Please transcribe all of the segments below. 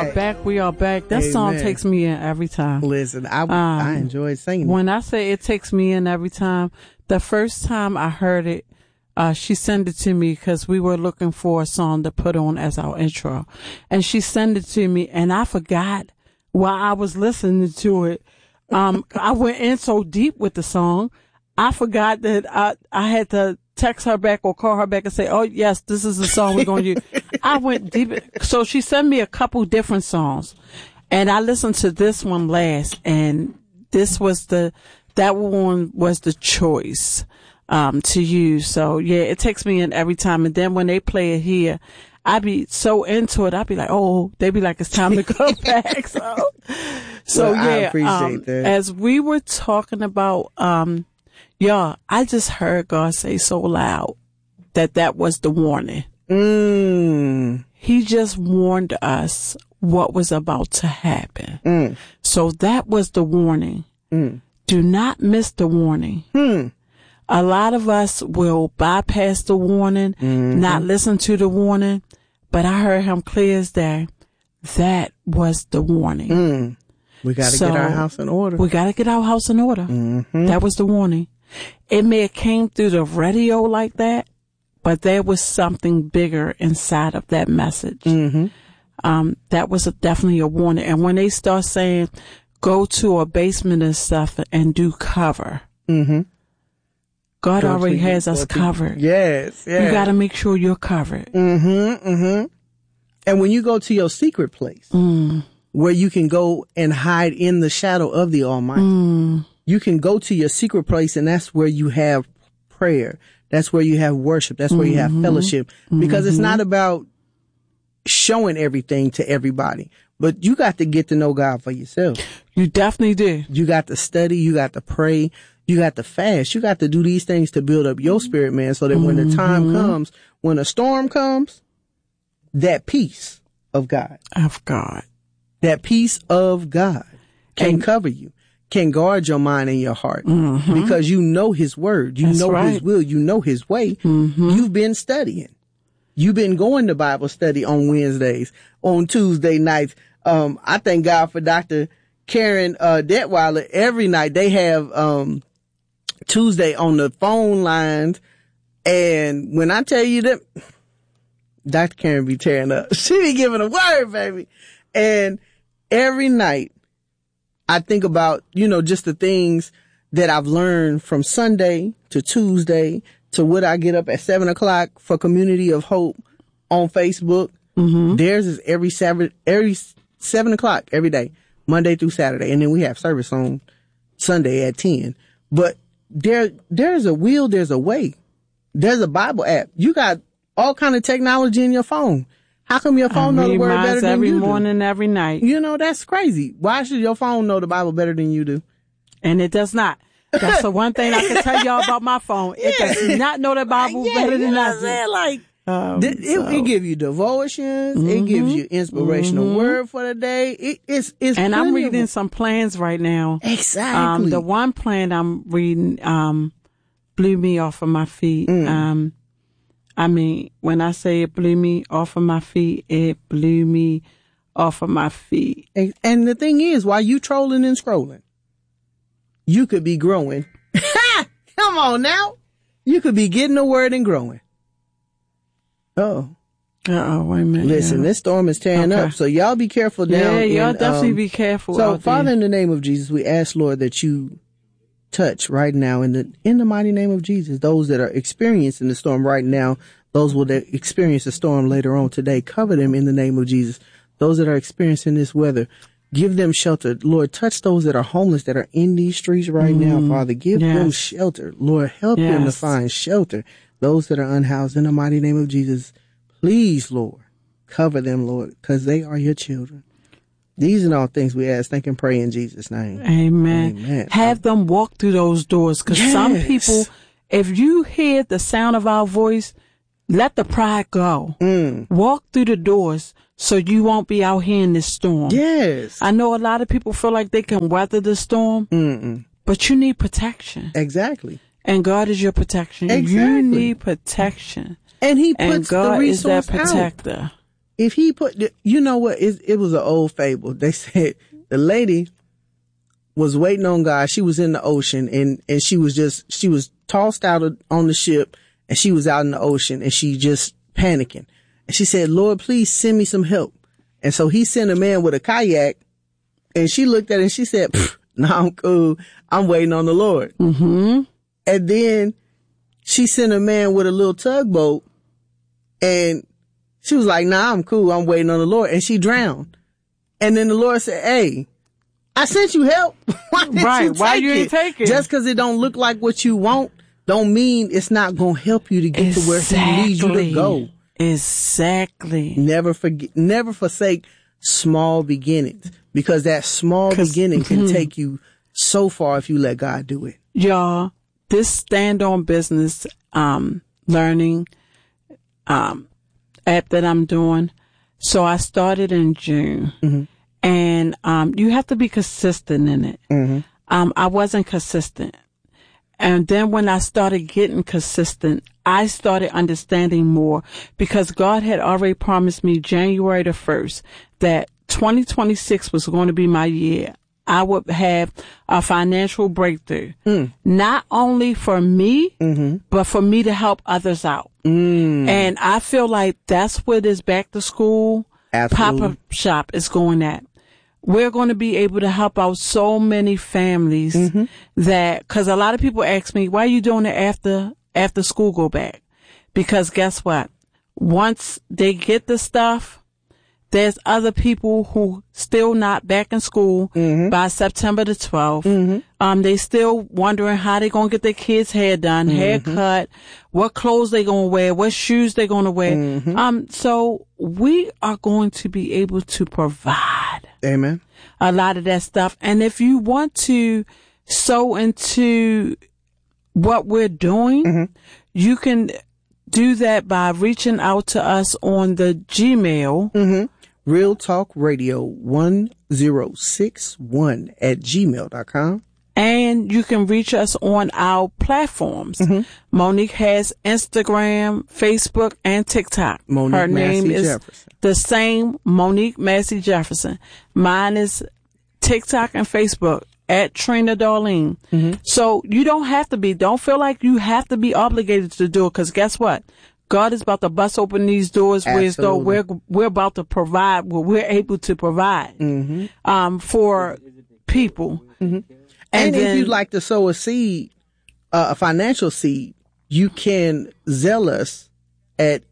back. We are back. That song takes me in every time. Listen, I enjoyed singing it. When I say it takes me in every time, the first time I heard it, she sent it to me because we were looking for a song to put on as our intro. And she sent it to me, and I forgot while I was listening to it. I went in so deep with the song, I forgot that I had to text her back or call her back and say, oh, yes, this is the song we're going to use. I went deep. So she sent me a couple different songs, and I listened to this one last, and that one was the choice to use. So, yeah, it takes me in every time. And then when they play it here, I be so into it. I be like, oh, they be like, it's time to go back. So well, yeah, I appreciate that. As we were talking about, y'all, I just heard God say so loud that was the warning. He just warned us what was about to happen. So that was the warning. Do not miss the warning. A lot of us will bypass the warning, not listen to the warning, but I heard him clear as day. That was the warning. We got to get our house in order. We got to get our house in order. That was the warning. It may have came through the radio like that, but there was something bigger inside of that message. That was definitely a warning. And when they start saying, go to a basement and stuff and do cover, God already has us covered. Yes. You got to make sure you're covered. And when you go to your secret place, where you can go and hide in the shadow of the Almighty, you can go to your secret place, and that's where you have prayer. That's where you have worship. That's where you have fellowship. Because it's not about showing everything to everybody, but you got to get to know God for yourself. You definitely do. You got to study. You got to pray. You got to fast. You got to do these things to build up your spirit, man, so that when the time comes, when a storm comes, that peace of God, that peace of God can cover you, can guard your mind and your heart, because you know His word, you know His will, you know His way. You've been studying. You've been going to Bible study on Wednesdays, on Tuesday nights. I thank God for Dr. Karen Detweiler. Every night they have Tuesday on the phone lines, and when I tell you that Dr. Karen be tearing up, she be giving a word, baby. And every night I think about, just the things that I've learned from Sunday to Tuesday to what I get up at 7:00 for Community of Hope on Facebook. Theirs is every 7:00 every day, Monday through Saturday. And then we have service on Sunday at 10. But there's a will, there's a way. There's a Bible app. You got all kind of technology in your phone. How come your phone know the word better than you do? Every morning, every night. That's crazy. Why should your phone know the Bible better than you do? And it does not. That's the one thing I can tell y'all about my phone. It does not know the Bible better than I do. It gives you devotions. It gives you inspirational word for the day. It's and I'm reading some plans right now. Exactly. The one plan I'm reading blew me off of my feet. When I say it blew me off of my feet, it blew me off of my feet. And the thing is, while you trolling and scrolling, you could be growing. Come on now. You could be getting the word and growing. Wait a minute. Listen, this storm is tearing up, so y'all be careful down. Yeah, y'all definitely be careful. So, Father, in the name of Jesus, we ask, Lord, that you touch right now in the mighty name of Jesus, those that are experiencing the storm right now, those will experience the storm later on today. Cover them in the name of Jesus. Those that are experiencing this weather, give them shelter. Lord, touch those that are homeless, that are in these streets right now, Father. Give them shelter. Lord, help them to find shelter. Those that are unhoused, in the mighty name of Jesus, please, Lord, cover them, Lord, because they are your children. These are all things we ask, think, and pray in Jesus' name. Amen. Have them walk through those doors, because some people, if you hear the sound of our voice, let the pride go. Walk through the doors so you won't be out here in this storm. Yes. I know a lot of people feel like they can weather the storm, but you need protection. Exactly. And God is your protection. Exactly. You need protection. And He puts God the resource is that protector. out. if he put, you know what? It was an old fable. They said the lady was waiting on God. She was in the ocean and she was tossed out on the ship and she was out in the ocean and she just panicking. And she said, Lord, please send me some help. And so he sent a man with a kayak and she looked at it and she said, no, I'm cool. I'm waiting on the Lord. Mm-hmm. And then she sent a man with a little tugboat and she was like, nah, I'm cool. I'm waiting on the Lord. And she drowned. And then the Lord said, hey, I sent you help. Why you ain't take it? Just because it don't look like what you want don't mean it's not going to help you to get to where he needs you to go. Exactly. Never forsake small beginnings, because that small beginning can take you so far if you let God do it. Y'all, this stand on business, learning, app that I'm doing. So I started in June, and you have to be consistent in it. I wasn't consistent. And then when I started getting consistent, I started understanding more, because God had already promised me January the 1st that 2026 was going to be my year. I would have a financial breakthrough, not only for me, but for me to help others out. And I feel like that's where this back to school pop-up shop is going at. We're going to be able to help out so many families that, cause a lot of people ask me, why are you doing it after school go back? Because guess what? Once they get the stuff, there's other people who still not back in school by September the 12th. They still wondering how they going to get their kids' hair done, haircut, what clothes they going to wear, what shoes they going to wear. So we are going to be able to provide. Amen. A lot of that stuff. And if you want to sow into what we're doing, you can do that by reaching out to us on the Gmail. Real Talk Radio 1061 at gmail.com. And you can reach us on our platforms. Monique has Instagram, Facebook, and TikTok. Monique Her name Massey is Jefferson. the same, Monique Massey Jefferson. Mine is TikTok and Facebook at Trina Darlene. So you don't have to be, don't feel like you have to be obligated to do it, because guess what? God is about to bust open these doors where though we're about to provide what we're able to provide for people. And if you'd like to sow a seed, a financial seed, you can Zelle us at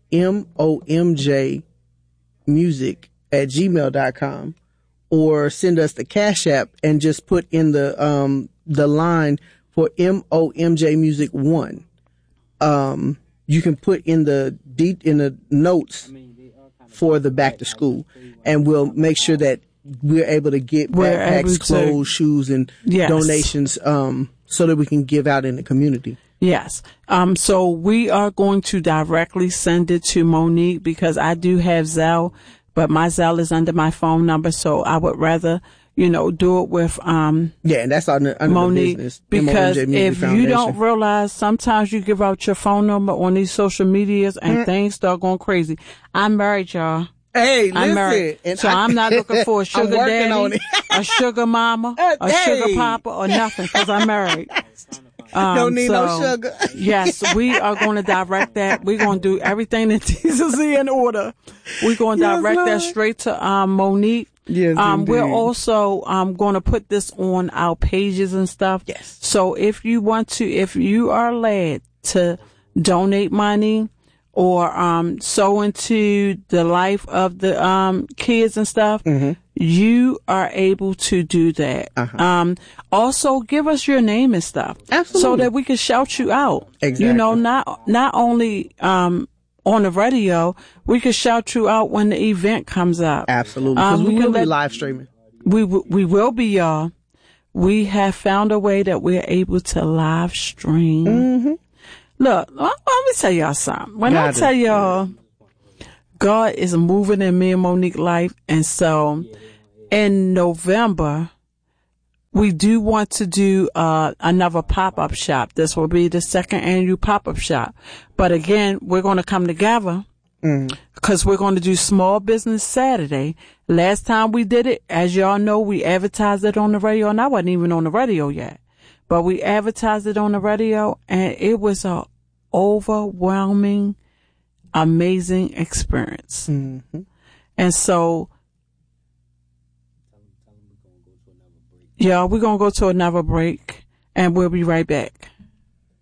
momjmusic@gmail.com, or send us the Cash App and just put in the line for MOMJ Music 1. You can put in the notes for the back to school, and we'll make sure that we're able to get backpacks, clothes, shoes, and donations, so that we can give out in the community. Yes. So we are going to directly send it to Monique, because I do have Zelle, but my Zelle is under my phone number. So I would rather, do it with, and that's under Monique, the business. because if you don't realize, sometimes you give out your phone number on these social medias and things start going crazy. I'm married, y'all. Hey, I'm married, so I'm not looking for a sugar daddy, a sugar mama, a sugar papa, or nothing, because I'm married. Don't need no sugar. Yes, we are going to direct that. We're going to do everything in decency and order. We're going to direct that straight to Monique. Yes, we're also going to put this on our pages and stuff. Yes. So if you are led to donate money or sow into the life of the kids and stuff, you are able to do that. Also, give us your name and stuff, so that we can shout you out. Exactly. Not only on the radio, we can shout you out when the event comes up. Absolutely, because we will be live streaming. We will be, y'all. We have found a way that we're able to live stream. Look, let me tell y'all something. When I tell y'all, God is moving in me and Monique's life, and so in November, we do want to do another pop-up shop. This will be the second annual pop-up shop. But again, we're going to come together Because we're going to do Small Business Saturday. Last time we did it, as y'all know, we advertised it on the radio, and I wasn't even on the radio yet. But we advertised it on the radio, and it was a overwhelming, amazing experience. Mm-hmm. And so, yeah, we're going to go to another break, and we'll be right back.